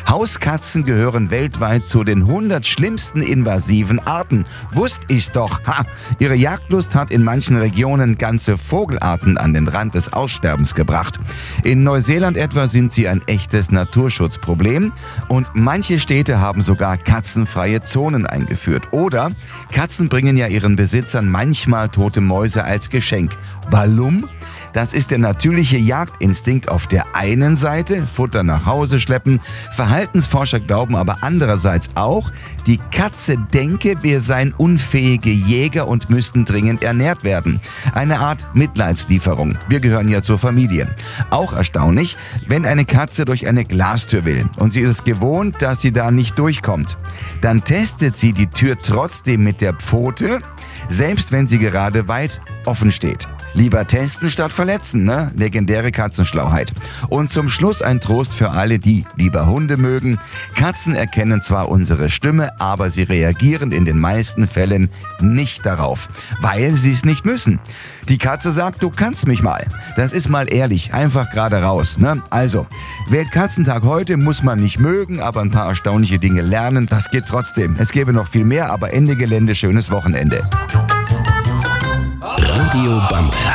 Hauskatzen gehören weltweit zu den 100 schlimmsten invasiven Arten. Wusst ich's doch. Ha! Ihre Jagdlust hat in manchen Regionen ganze Vogelarten an den Rand des Aussterbens gebracht. In Neuseeland etwa sind sie ein echtes Naturschutzproblem und manche Städte haben sogar katzenfreie Zonen eingeführt. Oder Katzen bringen ja ihren Besitzern manchmal tote Mäuse als Geschenk. Warum? Das ist der natürliche Jagdinstinkt auf der einen Seite, Futter nach Hause schleppen. Verhaltensforscher glauben aber andererseits auch, die Katze denke, wir seien unfähige Jäger und müssten dringend ernährt werden. Eine Art Mitleidslieferung. Wir gehören ja zur Familie. Auch erstaunlich, wenn eine Katze durch eine Glastür will und sie ist es gewohnt, dass sie da nicht durchkommt. Dann testet sie die Tür trotzdem mit der Pfote, selbst wenn sie gerade weit offen steht. Lieber testen statt verletzen, ne? Legendäre Katzenschlauheit. Und zum Schluss ein Trost für alle, die lieber Hunde mögen. Katzen erkennen zwar unsere Stimme, aber sie reagieren in den meisten Fällen nicht darauf, weil sie es nicht müssen. Die Katze sagt, du kannst mich mal. Das ist mal ehrlich, einfach gerade raus, ne? Also, Weltkatzentag heute muss man nicht mögen, aber ein paar erstaunliche Dinge lernen, das geht trotzdem. Es gäbe noch viel mehr, aber Ende Gelände, schönes Wochenende. Radio Bamberg.